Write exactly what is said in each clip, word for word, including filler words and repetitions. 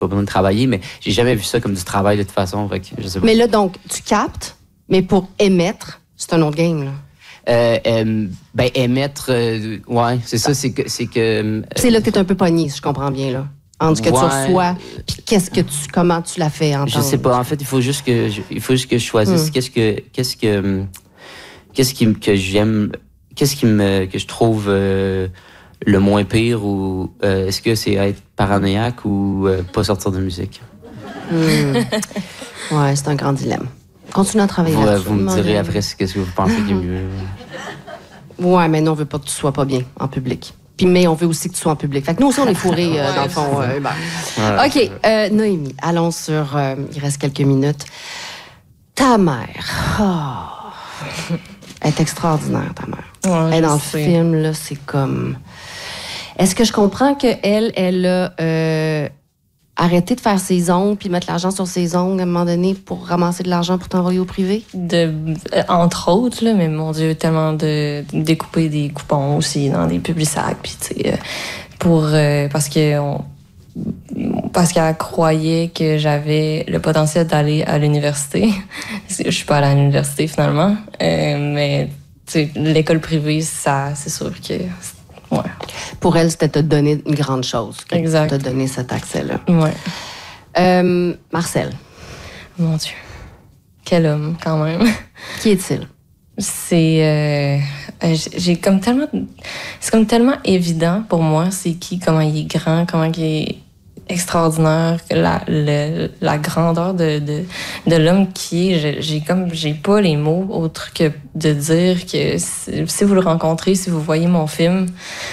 pas besoin de travailler, mais j'ai jamais vu ça comme du travail de toute façon. Fait que, je sais pas. Mais là, donc, tu captes, mais pour émettre, c'est un autre game, là. Euh, euh, ben, émettre, euh, ouais, c'est ça, c'est que... C'est, que, euh, c'est là que t'es un peu pogné, si je comprends bien, là. Entre ce que ouais, tu reçois, puis qu'est-ce que tu, comment tu l'as fait entendre. Je sais pas, en fait, il faut juste que je, il faut juste que je choisisse mm. qu'est-ce que, qu'est-ce que, qu'est-ce qui, que j'aime, qu'est-ce qui me, que je trouve euh, le moins pire, ou euh, est-ce que c'est être paranoïaque ou euh, pas sortir de musique? Mm. Ouais, c'est un grand dilemme. Continue à travailler vous, là-dessus. Vous me direz après ce que vous pensez qui est mieux. Ouais, mais nous, on veut pas que tu sois pas bien en public. Puis, mais on veut aussi que tu sois en public. Fait que nous aussi, on est fourrés, euh, dans le fond. Euh, ben. ouais. OK, euh, Noémie, allons sur... Euh, il reste quelques minutes. Ta mère. Oh. Elle est extraordinaire, ta mère. Ouais, elle, dans le sais. film, là, c'est comme... Est-ce que je comprends qu'elle, elle a... Euh, arrêter de faire ses ongles puis mettre l'argent sur ses ongles à un moment donné pour ramasser de l'argent pour t'envoyer au privé? De, euh, entre autres, là, mais mon Dieu, tellement de, de découper des coupons aussi dans des Publisac, puis tu sais, euh, pour euh, parce que on, parce qu'elle croyait que j'avais le potentiel d'aller à l'université. Je suis pas allée à l'université finalement, euh, mais tu sais, l'école privée, ça, c'est sûr que ouais. Pour elle, c'était te donner une grande chose. Exact. Te donner cet accès-là. Ouais. Euh, Marcel. Mon Dieu. Quel homme, quand même. Qui est-il? C'est... Euh, j'ai comme tellement... C'est comme tellement évident pour moi, c'est qui, comment il est grand, comment il est extraordinaire, la, le, la grandeur de, de, de l'homme qui est. J'ai comme... J'ai pas les mots autres que de dire que si, si vous le rencontrez, si vous voyez mon film...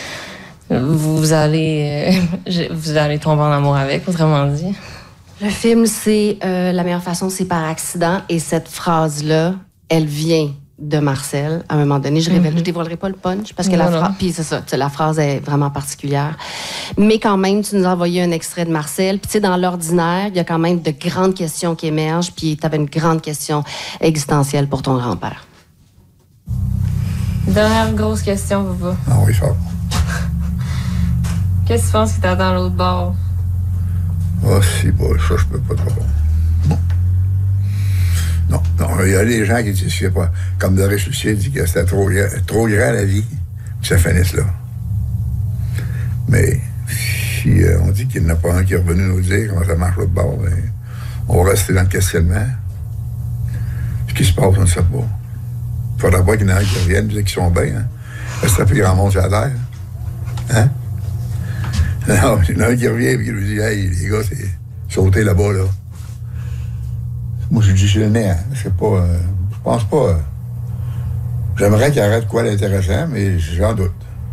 Vous allez, euh, vous allez tomber en amour avec, autrement dit. Le film, c'est euh, La meilleure façon, c'est par accident. Et cette phrase-là, elle vient de Marcel. À un moment donné, je révèle, mm-hmm. je dévoilerai pas le punch parce que non, la phrase, puis c'est ça, la phrase est vraiment particulière. Mais quand même, tu nous as envoyé un extrait de Marcel. Puis tu sais, dans l'ordinaire, il y a quand même de grandes questions qui émergent. Puis tu avais une grande question existentielle pour ton grand-père. Dernière grosse question, Bouba. Ah oui, ça. Qu'est-ce que tu penses qui t'attend à l'autre bord? Ah, si, bon, ça, je peux pas te répondre. Non. Non, non, il y a des gens qui disent, je sais pas, comme Doris Lucier dit que c'était trop, trop grand la vie, que ça finisse là. Mais si euh, on dit qu'il n'y en a pas un qui est revenu nous dire comment ça marche l'autre bord, ben, on va rester dans le questionnement. Ce qui se passe, on ne sait pas. Il faudra pas qu'il y en ait qui reviennent, dire qu'ils sont bien. Hein? Parce que ça fait grand monde sur la terre. Hein? Non, il y en a un qui revient et qui lui dit « Hey, les gars, c'est sauter là-bas, là. » Moi, je dis « C'est le nez, hein. Je sais pas, euh, je pense pas. Euh, j'aimerais qu'il arrête quoi d'intéressant, mais j'en doute.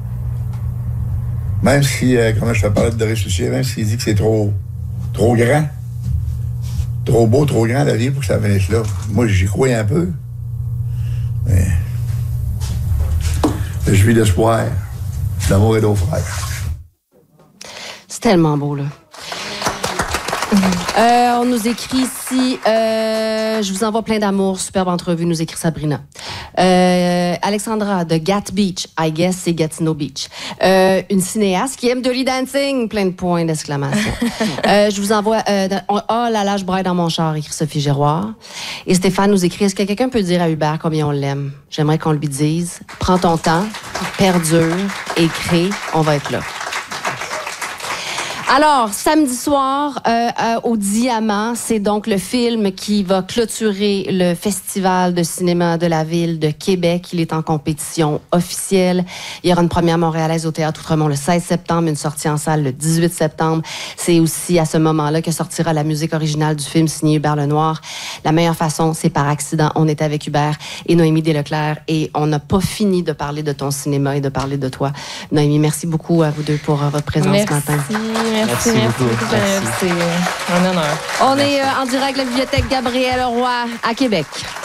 Même si, euh, comme je te parlais de Doris Lucier, même s'il dit que c'est trop, trop grand, trop beau, trop grand la vie pour que ça finisse là. Moi, j'y crois un peu. Mais je vis d'espoir, d'amour et d'eau fraîche. C'est tellement beau, là. Euh, on nous écrit ici, euh, je vous envoie plein d'amour, superbe entrevue, nous écrit Sabrina. Euh, Alexandra de Gat Beach, I guess c'est Gatineau Beach. Euh, une cinéaste qui aime Dirty Dancing, plein de points d'exclamation. euh, je vous envoie, euh, oh là là, je braille dans mon char, écrit Sophie Giroir. Et Stéphane nous écrit, est-ce que quelqu'un peut dire à Hubert combien on l'aime? J'aimerais qu'on lui dise, prends ton temps, perdure, écris, on va être là. Alors, samedi soir, euh, euh, au Diamant, c'est donc le film qui va clôturer le Festival de cinéma de la ville de Québec. Il est en compétition officielle. Il y aura une première montréalaise au Théâtre Outremont le seize septembre, une sortie en salle le dix-huit septembre. C'est aussi à ce moment-là que sortira la musique originale du film signé Hubert Lenoir. La meilleure façon, c'est par accident. On est avec Hubert et Noémie Desleclerc et on n'a pas fini de parler de ton cinéma et de parler de toi. Noémie, merci beaucoup à vous deux pour euh, votre présence merci. ce matin. Merci, merci, merci beaucoup. Merci. C'est un honneur. On est euh, en direct de la bibliothèque Gabriel Roy à Québec.